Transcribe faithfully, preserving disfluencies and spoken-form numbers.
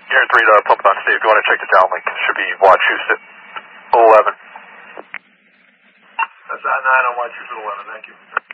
You're in three to Papa Don Steve. Go ahead and check the downlink. Should be watch Houston eleven. That's at nine on watch Houston eleven. Thank you.